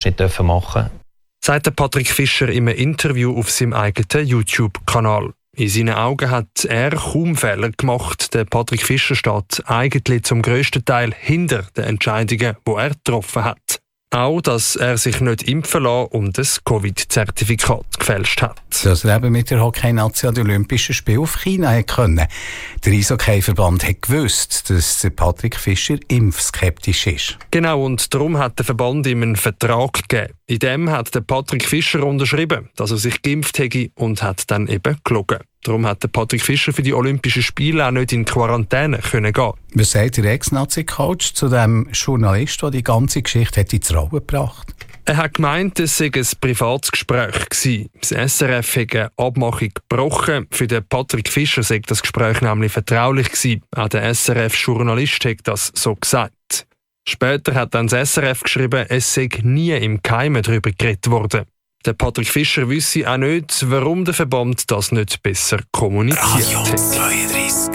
hätte machen dürfen. Sagt der Patrick Fischer in einem Interview auf seinem eigenen YouTube-Kanal. In seinen Augen hat er kaum Fehler gemacht. Der Patrick Fischer steht eigentlich zum grössten Teil hinter den Entscheidungen, die er getroffen hat. Auch, dass er sich nicht impfen lassen und ein Covid-Zertifikat gefälscht hat. Dass er eben mit der Hockey-Nazi an den Olympischen Spielen auf China konnte. Der Eishockey-Verband hat gewusst, dass der Patrick Fischer impfskeptisch ist. Genau, und darum hat der Verband ihm einen Vertrag gegeben. In dem hat der Patrick Fischer unterschrieben, dass er sich geimpft hätte und hat dann eben gelogen. Darum hat der Patrick Fischer für die Olympischen Spiele auch nicht in Quarantäne gehen können. Was sagt der Ex-Nazi-Coach zu dem Journalist, der die ganze Geschichte hat ins Rollen gebracht? Er hat gemeint, es sei ein privates Gespräch gewesen. Das SRF hat eine Abmachung gebrochen. Für den Patrick Fischer sei das Gespräch nämlich vertraulich gewesen. Auch der SRF-Journalist hat das so gesagt. Später hat dann das SRF geschrieben, es sei nie im Geheimen darüber geredet worden. Der Patrick Fischer wisse auch nicht, warum der Verband das nicht besser kommuniziert hat. Radio 32.